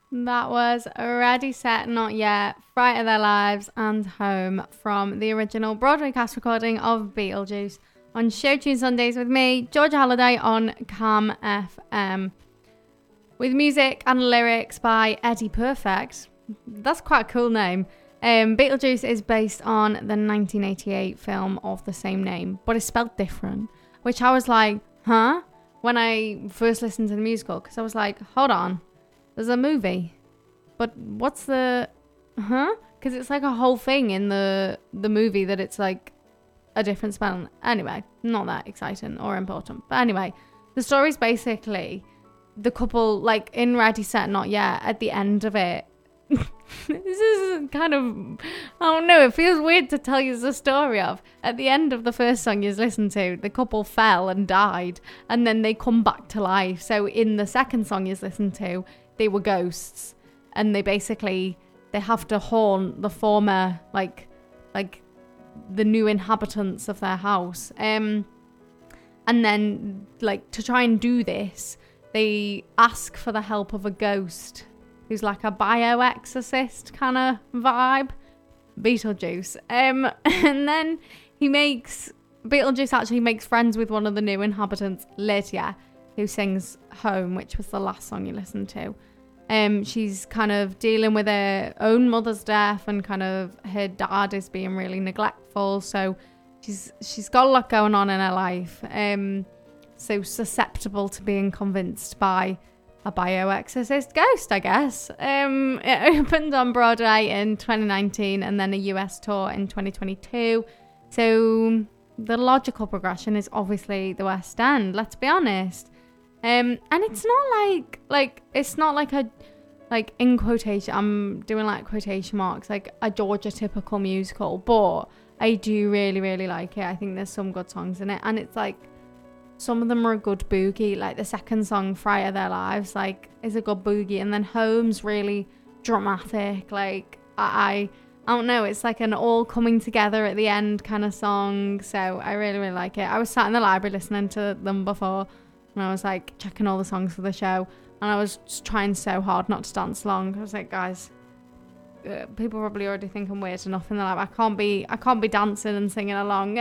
That was Ready, Set, Not Yet, Fright of Their Lives and Home from the original Broadway cast recording of Beetlejuice on Show Tune Sundays with me, Georgia Halliday on Calm FM. With music and lyrics by Eddie Perfect. That's quite a cool name. Beetlejuice is based on the 1988 film of the same name, but it's spelled different, which I was like, huh? When I first listened to the musical, because I was like, hold on, there's a movie, but what's the, because it's like a whole thing in the movie that it's like a different spelling. Anyway, not that exciting or important, but anyway, the story's basically the couple, like in Ready, Set, Not Yet, at the end of it. This is kind of, I don't know, it feels weird to tell you the story of. At the end of the first song you listened to, the couple fell and died, and then they come back to life. So in the second song you listened to, they were ghosts, and they have to haunt the former, like the new inhabitants of their house. And then, like, to try and do this, they ask for the help of a ghost who's like a bioexorcist kind of vibe, Beetlejuice. And then Beetlejuice actually makes friends with one of the new inhabitants, Lydia, who sings Home, which was the last song you listened to. She's kind of dealing with her own mother's death, and kind of her dad is being really neglectful. So she's got a lot going on in her life. So susceptible to being convinced by a bioexorcist ghost, I guess. It opened on Broadway in 2019 and then a US tour in 2022. So the logical progression is obviously the West End, let's be honest. And it's not like it's not like a, like, in quotation, I'm doing like quotation marks, like a Georgia typical musical, but I do really, really like it. I think there's some good songs in it, and it's like, some of them are a good boogie. Like the second song, Fright of Their Lives, like, is a good boogie. And then Home's really dramatic. Like, I don't know. It's like an all coming together at the end kind of song. So I really, really like it. I was sat in the library listening to them before, and I was like checking all the songs for the show. And I was just trying so hard not to dance along. I was like, guys, people probably already think I'm weird enough in the lab. I can't be dancing and singing along.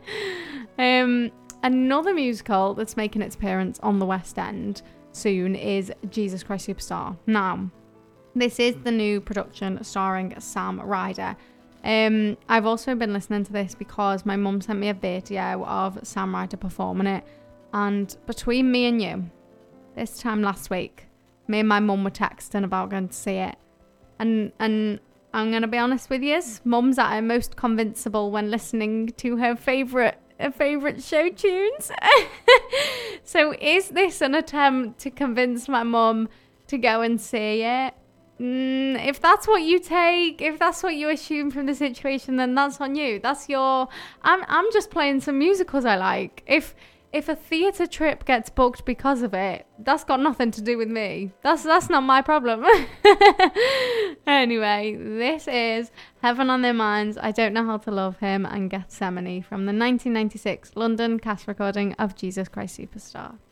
Another musical that's making its appearance on the West End soon is Jesus Christ Superstar. Now, this is the new production starring Sam Ryder. I've also been listening to this because my mum sent me a video of Sam Ryder performing it. And between me and you, this time last week, me and my mum were texting about going to see it. And I'm going to be honest with you, mum's at her most convincible when listening to her favourite show tunes. So is this an attempt to convince my mum to go and see it? If that's what you take, if that's what you assume from the situation, then that's on you. That's your, I'm just playing some musicals I like. If a theatre trip gets booked because of it, that's got nothing to do with me. That's not my problem. Anyway, this is Heaven on Their Minds, I Don't Know How to Love Him, and Gethsemane from the 1996 London cast recording of Jesus Christ Superstar.